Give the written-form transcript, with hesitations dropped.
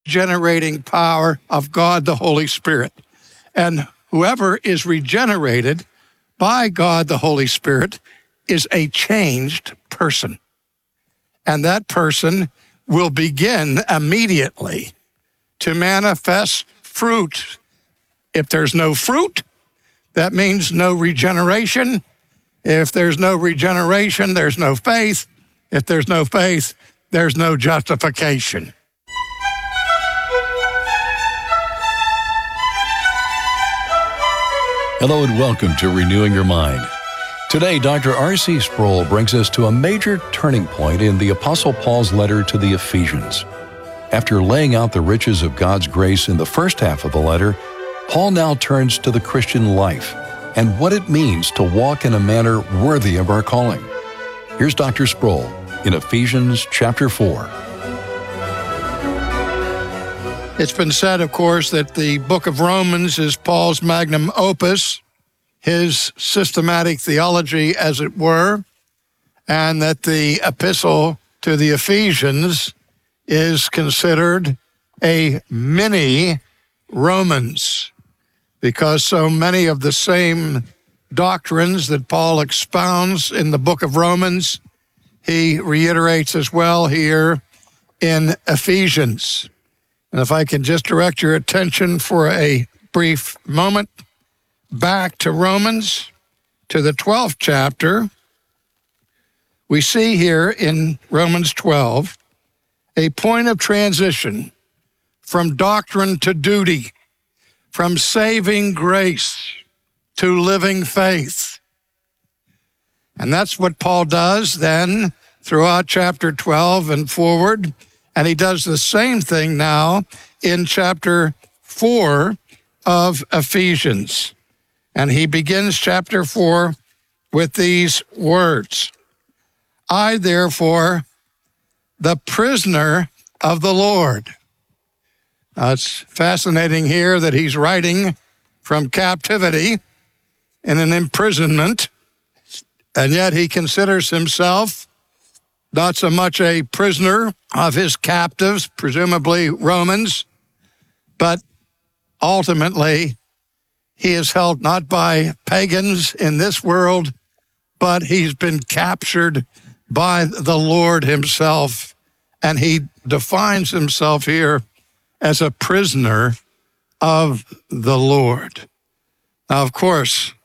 life-generating power of God the Holy Spirit. And whoever is regenerated by God the Holy Spirit is a changed person. And that person will begin immediately to manifest fruit. If there's no fruit, that means no regeneration. If there's no regeneration, there's no faith. If there's no faith, there's no justification. Hello and welcome to Renewing Your Mind. Today, Dr. R.C. Sproul brings us to a major turning point in the Apostle Paul's letter to the Ephesians. After laying out the riches of God's grace in the first half of the letter, Paul now turns to the Christian life and what it means to walk in a manner worthy of our calling. Here's Dr. Sproul in Ephesians chapter 4. It's been said, of course, that the book of Romans is Paul's magnum opus, his systematic theology, as it were, and that the epistle to the Ephesians is considered a mini Romans, because so many of the same doctrines that Paul expounds in the book of Romans, he reiterates as well here in Ephesians. And if I can just direct your attention for a brief moment back to Romans, to the 12th chapter, we see here in Romans 12 a point of transition from doctrine to duty, from saving grace to living faith. And that's what Paul does then throughout chapter 12 and forward. And he does the same thing now in chapter 4 of Ephesians. And he begins chapter 4 with these words: I, therefore, the prisoner of the Lord. Now, it's fascinating here that he's writing from captivity in an imprisonment, and yet he considers himself not so much a prisoner of his captives, presumably Romans, but ultimately he is held not by pagans in this world, but he's been captured by the Lord himself, and he defines himself here as a prisoner of the Lord. Now, of course,